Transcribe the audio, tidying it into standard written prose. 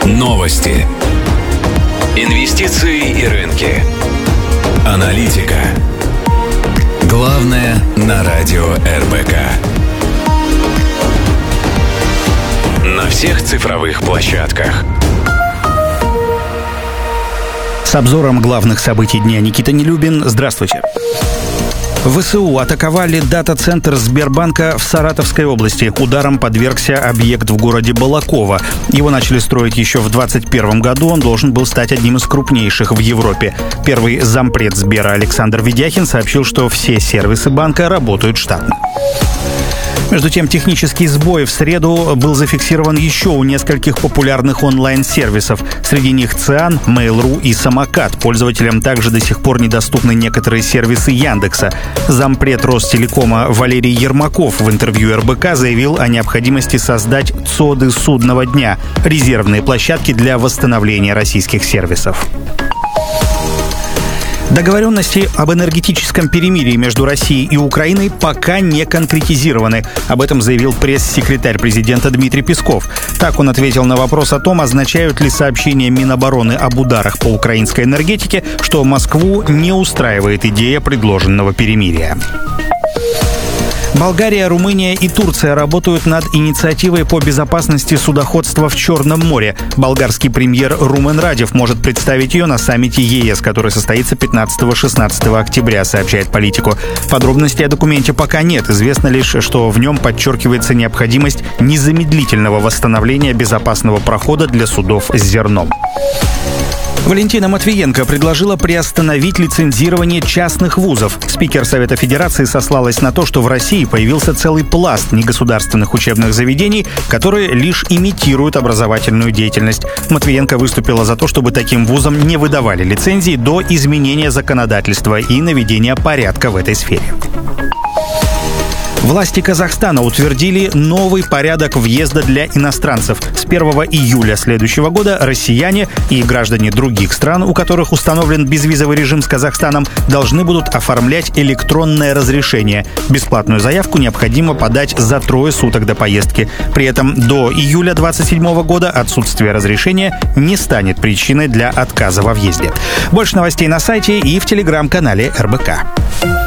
Новости. Инвестиции и рынки. Аналитика. Главное на радио РБК. На всех цифровых площадках. С обзором главных событий дня Никита Нелюбин. Здравствуйте. ВСУ атаковали дата-центр Сбербанка в Саратовской области. Ударом подвергся объект в городе Балаково. Его начали строить еще в 2021 году. Он должен был стать одним из крупнейших в Европе. Первый зампред Сбера Александр Ведяхин сообщил, что все сервисы банка работают штатно. Между тем, технический сбой в среду был зафиксирован еще у нескольких популярных онлайн-сервисов. Среди них Циан, Mail.ru и Самокат. Пользователям также до сих пор недоступны некоторые сервисы Яндекса. Зампред Ростелекома Валерий Ермаков в интервью РБК заявил о необходимости создать ЦОДы судного дня – резервные площадки для восстановления российских сервисов. Договоренности об энергетическом перемирии между Россией и Украиной пока не конкретизированы. Об этом заявил пресс-секретарь президента Дмитрий Песков. Так он ответил на вопрос о том, означают ли сообщения Минобороны об ударах по украинской энергетике, что Москву не устраивает идея предложенного перемирия. Болгария, Румыния и Турция работают над инициативой по безопасности судоходства в Черном море. Болгарский премьер Румен Радев может представить ее на саммите ЕС, который состоится 15-16 октября, сообщает Политико. Подробностей о документе пока нет. Известно лишь, что в нем подчеркивается необходимость незамедлительного восстановления безопасного прохода для судов с зерном. Валентина Матвиенко предложила приостановить лицензирование частных вузов. Спикер Совета Федерации сослалась на то, что в России появился целый пласт негосударственных учебных заведений, которые лишь имитируют образовательную деятельность. Матвиенко выступила за то, чтобы таким вузам не выдавали лицензии до изменения законодательства и наведения порядка в этой сфере. Власти Казахстана утвердили новый порядок въезда для иностранцев. С 1 июля следующего года россияне и граждане других стран, у которых установлен безвизовый режим с Казахстаном, должны будут оформлять электронное разрешение. Бесплатную заявку необходимо подать за 3 суток до поездки. При этом до июля 2027 года отсутствие разрешения не станет причиной для отказа во въезде. Больше новостей на сайте и в телеграм-канале РБК.